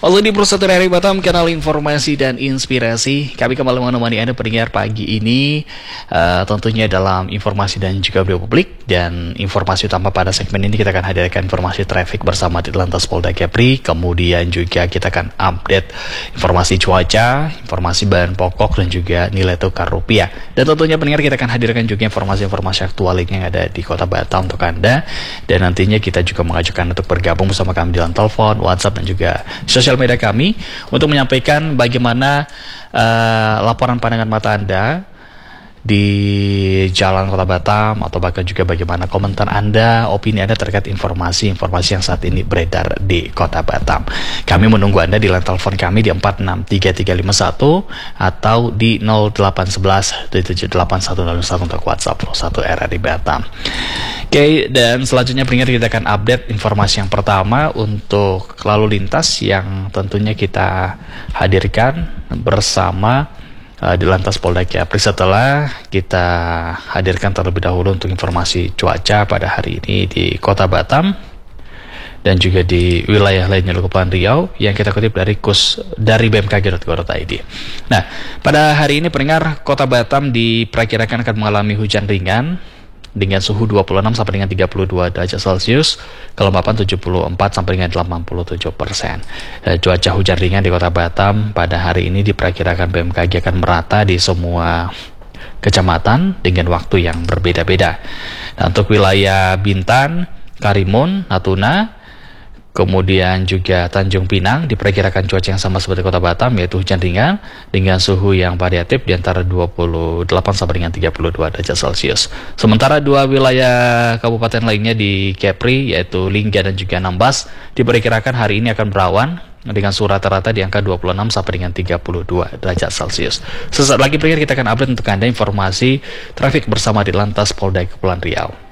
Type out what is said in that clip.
Halo di Persatu dari Batam, kanal informasi dan inspirasi. Kami kembali menemani Anda pendengar pagi ini, tentunya dalam informasi dan juga berita publik. Dan informasi utama pada segmen ini kita akan hadirkan informasi trafik bersama di Lantas Polda Kepri. Kemudian juga kita akan update informasi cuaca, informasi bahan pokok dan juga nilai tukar rupiah. Dan tentunya pendengar kita akan hadirkan juga informasi-informasi aktual yang ada di Kota Batam untuk Anda. Dan nantinya kita juga mengajukan untuk bergabung bersama kami di line telepon, WhatsApp dan juga sosial media kami untuk menyampaikan bagaimana laporan pandangan mata Anda di jalan Kota Batam, atau bahkan juga bagaimana komentar Anda, opini Anda terkait informasi-informasi yang saat ini beredar di Kota Batam. Kami menunggu Anda di line telepon kami di 463351 atau di 0811 7781001 untuk WhatsApp 1 RRI Batam. Oke, dan selanjutnya pendengar kita akan update informasi yang pertama untuk lalu lintas yang tentunya kita hadirkan bersama di Lantas Polda Kepri, setelah kita hadirkan terlebih dahulu untuk informasi cuaca pada hari ini di Kota Batam dan juga di wilayah lainnya di Kepulauan Riau yang kita kutip dari bmkg.go.id. Nah, pada hari ini pendengar, Kota Batam diperkirakan akan mengalami hujan ringan dengan suhu 26 sampai dengan 32 derajat Celcius, kelembapan 74 sampai dengan 87%. Cuaca hujan ringan di Kota Batam pada hari ini diperkirakan BMKG akan merata di semua kecamatan dengan waktu yang berbeda-beda. Nah, untuk wilayah Bintan, Karimun, Natuna, kemudian juga Tanjung Pinang diperkirakan cuaca yang sama seperti Kota Batam, yaitu hujan ringan dengan suhu yang variatif di antara 28 sampai dengan 32 derajat Celcius. Sementara dua wilayah kabupaten lainnya di Kepri, yaitu Lingga dan juga Anambas, diperkirakan hari ini akan berawan dengan suhu rata-rata di angka 26 sampai dengan 32 derajat Celcius. Sesaat lagi kita akan update untuk Anda informasi trafik bersama di Lantas Polda Kepulauan Riau.